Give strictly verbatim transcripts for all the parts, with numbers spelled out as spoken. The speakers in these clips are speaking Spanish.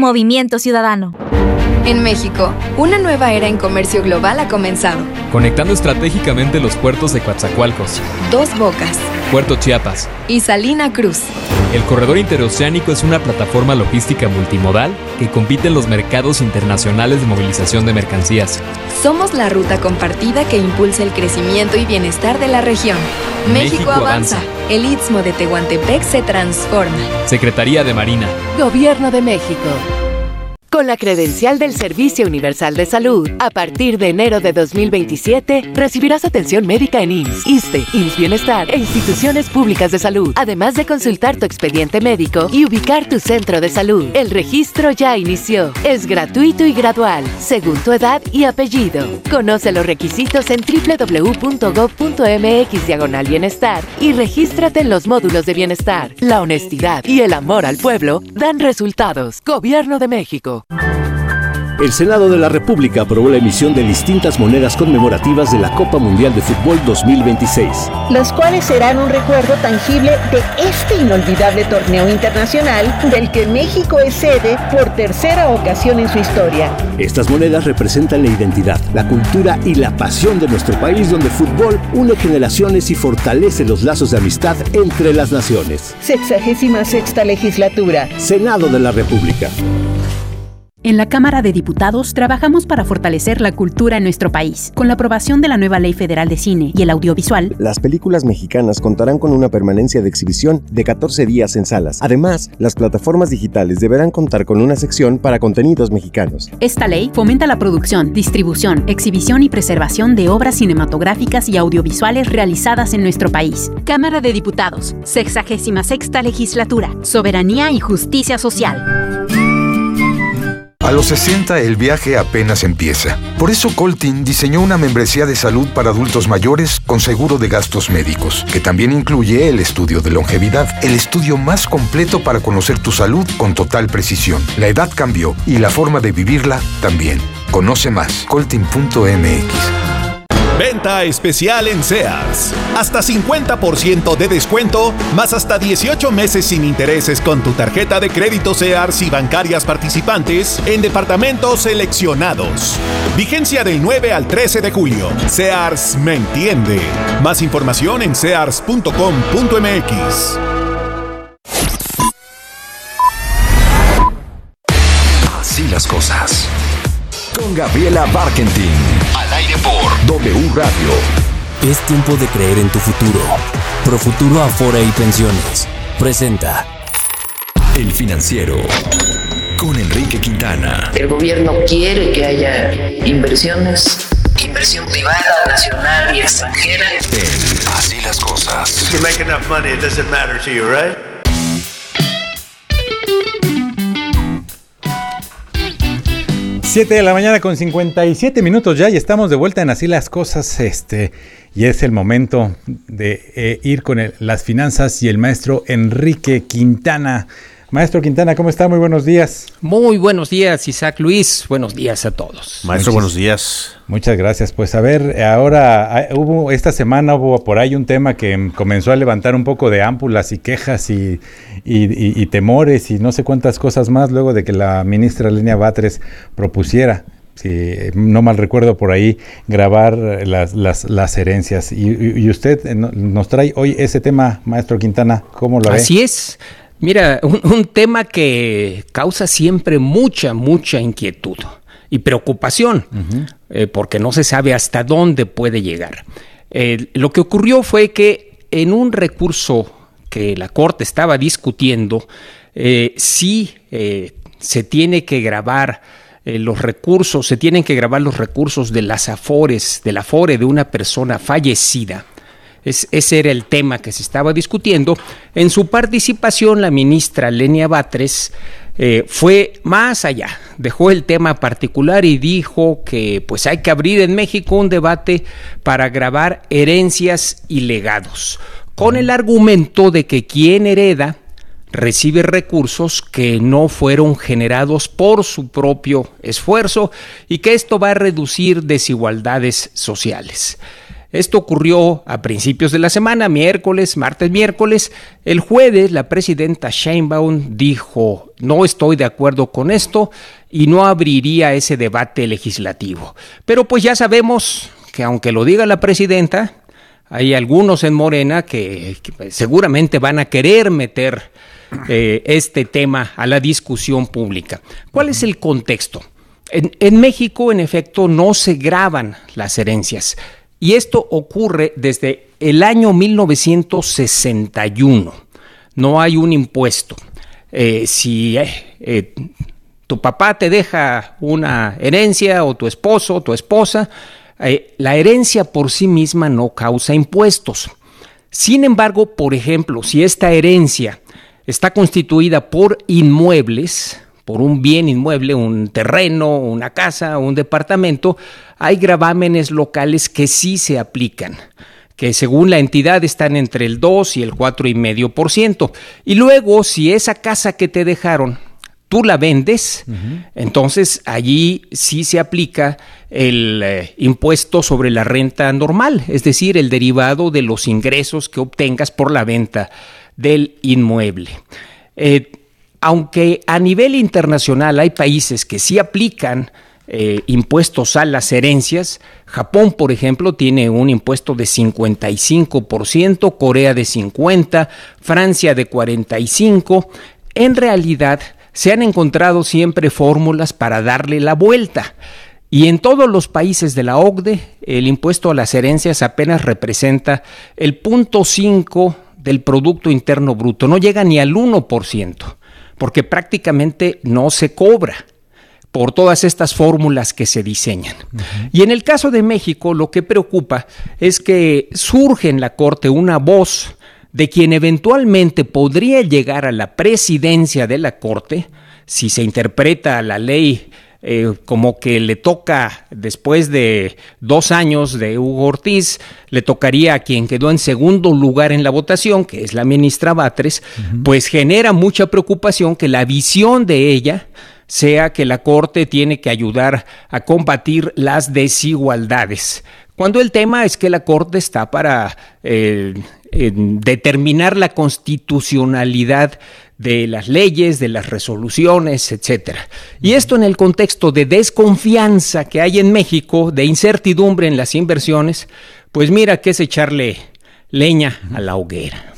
Movimiento Ciudadano. En México, una nueva era en comercio global ha comenzado. Conectando estratégicamente los puertos de Coatzacoalcos, Dos Bocas, Puerto Chiapas y Salina Cruz. El corredor interoceánico es una plataforma logística multimodal que compite en los mercados internacionales de movilización de mercancías. Somos la ruta compartida que impulsa el crecimiento y bienestar de la región. México, México avanza. avanza. El Istmo de Tehuantepec se transforma. Secretaría de Marina. Gobierno de México. Con la credencial del Servicio Universal de Salud, a partir de enero de dos mil veintisiete, recibirás atención médica en I M S S, ISSSTE, I M S S Bienestar e instituciones públicas de salud, además de consultar tu expediente médico y ubicar tu centro de salud. El registro ya inició. Es gratuito y gradual, según tu edad y apellido. Conoce los requisitos en doble u doble u doble u punto gob punto eme equis diagonal bienestar y regístrate en los módulos de bienestar. La honestidad y el amor al pueblo dan resultados. Gobierno de México. El Senado de la República aprobó la emisión de distintas monedas conmemorativas de la Copa Mundial de Fútbol dos mil veintiséis. Las cuales serán un recuerdo tangible de este inolvidable torneo internacional del que México es sede por tercera ocasión en su historia. Estas monedas representan la identidad, la cultura y la pasión de nuestro país, donde el fútbol une generaciones y fortalece los lazos de amistad entre las naciones. Sexagésima sexta legislatura. Senado de la República. En la Cámara de Diputados trabajamos para fortalecer la cultura en nuestro país. Con la aprobación de la nueva Ley Federal de Cine y el Audiovisual, las películas mexicanas contarán con una permanencia de exhibición de catorce días en salas. Además, las plataformas digitales deberán contar con una sección para contenidos mexicanos. Esta ley fomenta la producción, distribución, exhibición y preservación de obras cinematográficas y audiovisuales realizadas en nuestro país. Cámara de Diputados, sexagésima sexta legislatura, soberanía y justicia social. A los sesenta el viaje apenas empieza. Por eso Coltin diseñó una membresía de salud para adultos mayores con seguro de gastos médicos, que también incluye el estudio de longevidad, el estudio más completo para conocer tu salud con total precisión. La edad cambió y la forma de vivirla también. Conoce más, coltin punto eme equis. Venta especial en Sears. Hasta cincuenta por ciento de descuento, más hasta dieciocho meses sin intereses con tu tarjeta de crédito Sears y bancarias participantes en departamentos seleccionados. Vigencia del nueve al trece de julio. Sears me entiende. Más información en sears punto com punto eme equis. Así las cosas. Con Gabriela Barkentin. Al aire por W Radio. Es tiempo de creer en tu futuro. Profuturo Afore y Pensiones presenta El Financiero con Enrique Quintana. El gobierno quiere que haya inversiones, inversión privada, nacional y extranjera. En Así las cosas. You make enough money, it doesn't matter to you, right? siete de la mañana con cincuenta y siete minutos ya y estamos de vuelta en Así las Cosas, este, y es el momento de eh, ir con el, las finanzas y el maestro Enrique Quintana. Maestro Quintana, ¿cómo está? Muy buenos días. Muy buenos días, Isaac Luis. Buenos días a todos. Maestro, Muchis, buenos días. Muchas gracias. Pues a ver, ahora hubo esta semana hubo por ahí un tema que comenzó a levantar un poco de ámpulas y quejas y, y, y, y temores y no sé cuántas cosas más luego de que la ministra Lenia Batres propusiera, si no mal recuerdo por ahí, grabar las, las, las herencias. Y, y usted nos trae hoy ese tema, maestro Quintana, ¿cómo lo ve? Así es. Mira, un, un tema que causa siempre mucha, mucha inquietud y preocupación, uh-huh. eh, porque no se sabe hasta dónde puede llegar. Eh, lo que ocurrió fue que en un recurso que la Corte estaba discutiendo, eh, sí eh, se tiene que grabar eh, los recursos, se tienen que grabar los recursos de las afores, del afore de una persona fallecida. Es, ese era el tema que se estaba discutiendo. En su participación, la ministra Lenia Batres eh, fue más allá, dejó el tema particular y dijo que pues hay que abrir en México un debate para gravar herencias y legados, con el argumento de que quien hereda recibe recursos que no fueron generados por su propio esfuerzo y que esto va a reducir desigualdades sociales. Esto ocurrió a principios de la semana, miércoles, martes, miércoles. El jueves, la presidenta Sheinbaum dijo no estoy de acuerdo con esto y no abriría ese debate legislativo. Pero pues ya sabemos que aunque lo diga la presidenta, hay algunos en Morena que, que seguramente van a querer meter eh, este tema a la discusión pública. ¿Cuál es el contexto? En, en México, en efecto, no se gravan las herencias. Y esto ocurre desde el año mil novecientos sesenta y uno. No hay un impuesto. Eh, si eh, eh, tu papá te deja una herencia, o tu esposo, o tu esposa, eh, la herencia por sí misma no causa impuestos. Sin embargo, por ejemplo, si esta herencia está constituida por inmuebles, por un bien inmueble, un terreno, una casa, un departamento, hay gravámenes locales que sí se aplican, que según la entidad están entre el dos y el cuatro y medio por ciento. Y luego, si esa casa que te dejaron, tú la vendes, uh-huh. entonces allí sí se aplica el eh, impuesto sobre la renta normal, es decir, el derivado de los ingresos que obtengas por la venta del inmueble. Eh, Aunque a nivel internacional hay países que sí aplican eh, impuestos a las herencias, Japón, por ejemplo, tiene un impuesto de cincuenta y cinco por ciento, Corea de cincuenta por ciento, Francia de cuarenta y cinco por ciento. En realidad, se han encontrado siempre fórmulas para darle la vuelta. Y en todos los países de la O C D E, el impuesto a las herencias apenas representa el cero punto cinco del Producto Interno Bruto, no llega ni al uno por ciento. Porque prácticamente no se cobra por todas estas fórmulas que se diseñan. Uh-huh. Y en el caso de México, lo que preocupa es que surge en la Corte una voz de quien eventualmente podría llegar a la presidencia de la Corte, si se interpreta la ley Eh, como que le toca, después de dos años de Hugo Ortiz, le tocaría a quien quedó en segundo lugar en la votación, que es la ministra Batres, uh-huh. pues genera mucha preocupación que la visión de ella sea que la Corte tiene que ayudar a combatir las desigualdades, cuando el tema es que la Corte está para eh, eh, determinar la constitucionalidad de las leyes, de las resoluciones, etcétera. Y esto en el contexto de desconfianza que hay en México, de incertidumbre en las inversiones, pues mira que es echarle leña a la hoguera.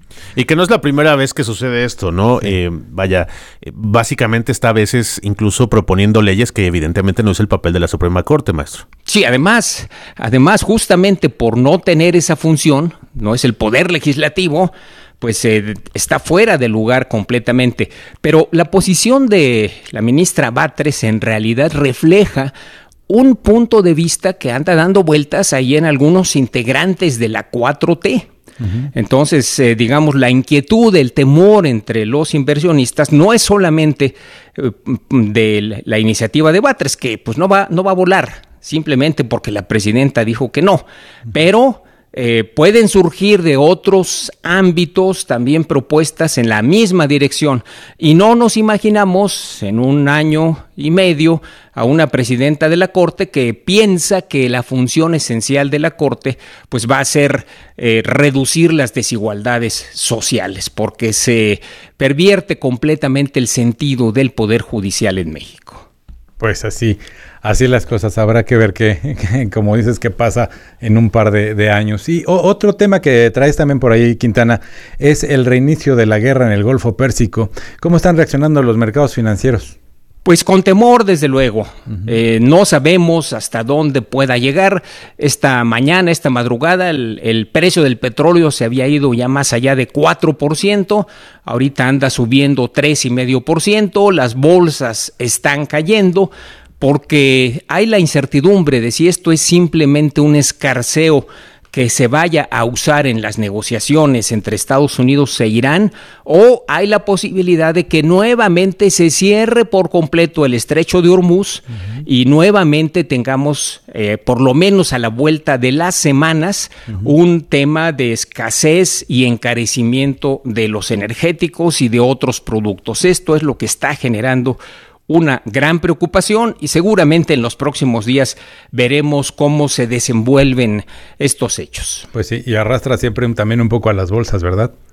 Y que no es la primera vez que sucede esto, ¿no? Sí. Eh, vaya, eh, básicamente está a veces incluso proponiendo leyes que evidentemente no es el papel de la Suprema Corte, maestro. Sí, además, además justamente por no tener esa función, no es el poder legislativo, pues eh, está fuera de lugar completamente. Pero la posición de la ministra Batres en realidad refleja un punto de vista que anda dando vueltas ahí en algunos integrantes de la cuatro T. Uh-huh. Entonces, eh, digamos, la inquietud, el temor entre los inversionistas no es solamente eh, de la iniciativa de Batres, que pues no va, no va a volar, simplemente porque la presidenta dijo que no, uh-huh. pero Eh, pueden surgir de otros ámbitos también propuestas en la misma dirección, y no nos imaginamos en un año y medio a una presidenta de la Corte que piensa que la función esencial de la Corte pues va a ser eh, reducir las desigualdades sociales, porque se pervierte completamente el sentido del poder judicial en México. Pues así, así las cosas. Habrá que ver qué, qué como dices, qué pasa en un par de, de años. Y o, otro tema que traes también por ahí, Quintana, es el reinicio de la guerra en el Golfo Pérsico. ¿Cómo están reaccionando los mercados financieros? Pues con temor, desde luego. Uh-huh. Eh, no sabemos hasta dónde pueda llegar. Esta mañana, esta madrugada, el, el precio del petróleo se había ido ya más allá de cuatro por ciento. Ahorita anda subiendo tres coma cinco por ciento. Las bolsas están cayendo porque hay la incertidumbre de si esto es simplemente un escarceo que se vaya a usar en las negociaciones entre Estados Unidos e Irán, o hay la posibilidad de que nuevamente se cierre por completo el estrecho de Hormuz uh-huh. y nuevamente tengamos, eh, por lo menos a la vuelta de las semanas, uh-huh. un tema de escasez y encarecimiento de los energéticos y de otros productos. Esto es lo que está generando una gran preocupación, y seguramente en los próximos días veremos cómo se desenvuelven estos hechos. Pues sí, y arrastra siempre también un poco a las bolsas, ¿verdad?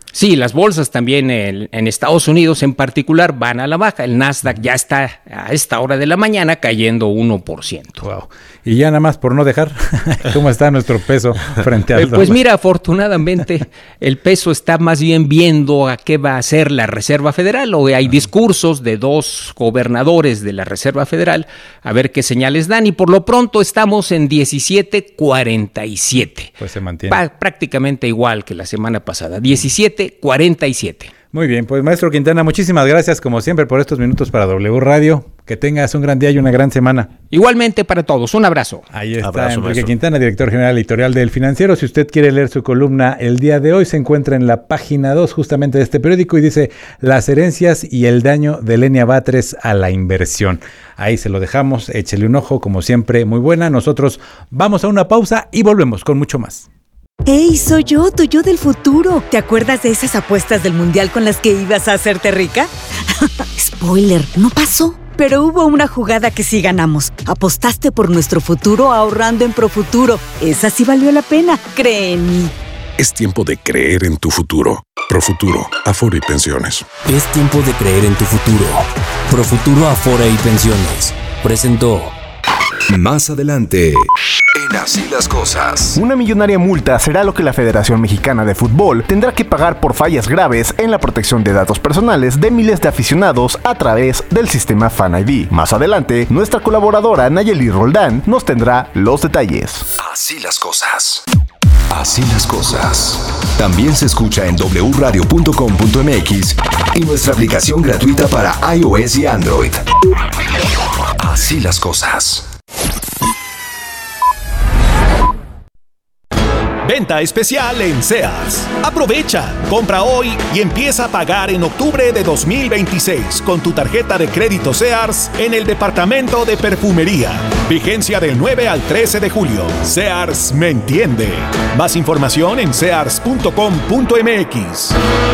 Sí, las bolsas también en, en Estados Unidos en particular van a la baja. El Nasdaq ya está a esta hora de la mañana cayendo uno por ciento. Wow. Y ya nada más por no dejar, ¿cómo está nuestro peso frente al eh, Pues mira, afortunadamente el peso está más bien viendo a qué va a hacer la Reserva Federal. O hay discursos de dos gobernadores de la Reserva Federal a ver qué señales dan. Y por lo pronto estamos en diecisiete cuarenta y siete. Pues se mantiene. Pa- prácticamente igual que la semana pasada. diecisiete cuarenta y siete. Muy bien, pues maestro Quintana, muchísimas gracias como siempre por estos minutos para W Radio. Que tengas un gran día y una gran semana. Igualmente para todos, un abrazo. Ahí está abrazo, Enrique maestro. Quintana, director general editorial del Financiero. Si usted quiere leer su columna el día de hoy, se encuentra en la página dos justamente de este periódico y dice las herencias y el daño de Lenia Batres a la inversión. Ahí se lo dejamos, échele un ojo, como siempre, muy buena. Nosotros vamos a una pausa y volvemos con mucho más. ¡Hey, soy yo, tu yo del futuro! ¿Te acuerdas de esas apuestas del Mundial con las que ibas a hacerte rica? Spoiler, no pasó. Pero hubo una jugada que sí ganamos. Apostaste por nuestro futuro ahorrando en Profuturo. Esa sí valió la pena, cree en mí. Es tiempo de creer en tu futuro. Profuturo, Afore y Pensiones. Es tiempo de creer en tu futuro. Profuturo, Afore y Pensiones presentó. Más adelante, en Así las Cosas. Una millonaria multa será lo que la Federación Mexicana de Fútbol tendrá que pagar por fallas graves en la protección de datos personales de miles de aficionados a través del sistema Fan I D. Más adelante, nuestra colaboradora Nayeli Roldán nos tendrá los detalles. Así las cosas. Así las cosas. También se escucha en doble u radio punto com punto m x y nuestra aplicación gratuita para iOS y Android. Así las cosas. Venta especial en Sears. Aprovecha, compra hoy y empieza a pagar en octubre de dos mil veintiséis con tu tarjeta de crédito Sears en el departamento de perfumería. Vigencia del nueve al trece de julio. Sears me entiende. Más información en sears punto com punto m x.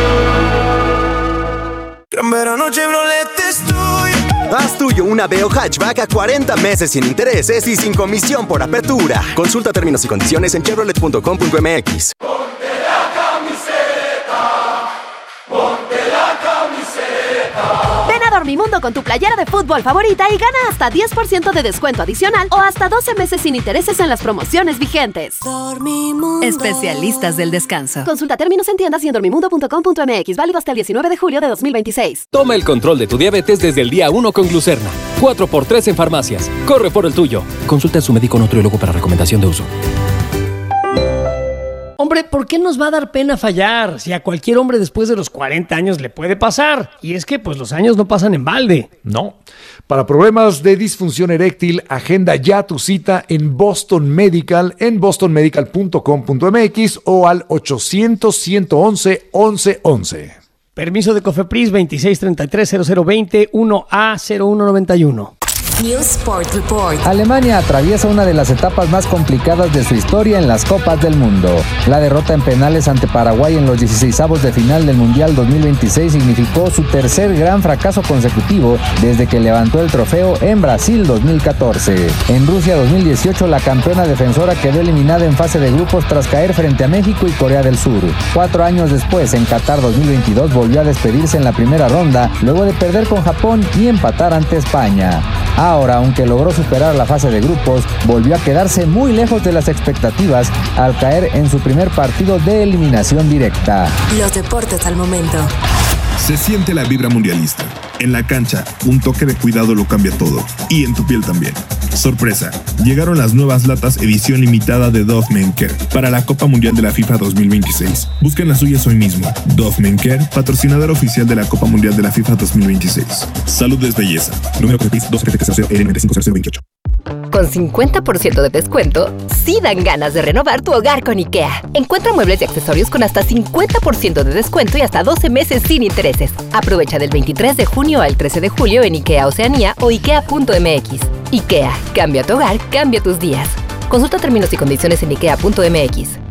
Gran verano Chevrolet estoy. Haz tuyo una Veo hatchback a cuarenta meses sin intereses y sin comisión por apertura. Consulta términos y condiciones en chevrolet punto com punto m x. Ponte la camiseta, ponte la camiseta. Ven a Dormimundo con tu playera de fútbol favorita y gana hasta diez por ciento de descuento adicional o hasta doce meses sin intereses en las promociones vigentes. Dormimundo. Especialistas del descanso. Consulta términos en tiendas y en dormimundo punto com punto m x. Válido hasta el diecinueve de julio de dos mil veintiséis. Toma el control de tu diabetes desde el día uno con Glucerna. cuatro por tres en farmacias. Corre por el tuyo. Consulta a su médico nutriólogo para recomendación de uso. Hombre, ¿por qué nos va a dar pena fallar? Si a cualquier hombre después de los cuarenta años le puede pasar. Y es que pues los años no pasan en balde. No. Para problemas de disfunción eréctil, agenda ya tu cita en Boston Medical en boston medical punto com punto m x o al ochocientos, ciento once, once once. Permiso de Cofepris veintiséis treinta y tres cero cero veinte uno A cero uno noventa y uno. News Sport Report. Alemania atraviesa una de las etapas más complicadas de su historia en las Copas del Mundo. La derrota en penales ante Paraguay en los dieciseisavos de final del Mundial dos mil veintiséis significó su tercer gran fracaso consecutivo desde que levantó el trofeo en Brasil dos mil catorce. En Rusia dos mil dieciocho, la campeona defensora quedó eliminada en fase de grupos tras caer frente a México y Corea del Sur. Cuatro años después, en Qatar dos mil veintidós, volvió a despedirse en la primera ronda, luego de perder con Japón y empatar ante España. Ahora, aunque logró superar la fase de grupos, volvió a quedarse muy lejos de las expectativas al caer en su primer partido de eliminación directa. Los deportes al momento. Se siente la vibra mundialista. En la cancha, un toque de cuidado lo cambia todo. Y en tu piel también. Sorpresa, llegaron las nuevas latas edición limitada de Dove Men Care para la Copa Mundial de la FIFA dos mil veintiséis. Busquen las suyas hoy mismo. Dove Men Care, patrocinador oficial de la Copa Mundial de la FIFA dos mil veintiséis. Salud es belleza. Número C P I S dos siete cero cero L nueve cinco cero cero veintiocho. Con cincuenta por ciento de descuento, sí dan ganas de renovar tu hogar con IKEA. Encuentra muebles y accesorios con hasta cincuenta por ciento de descuento y hasta doce meses sin intereses. Aprovecha del veintitrés de junio al trece de julio en IKEA Oceanía o ikea punto m x. IKEA, cambia tu hogar, cambia tus días. Consulta términos y condiciones en ikea punto m x.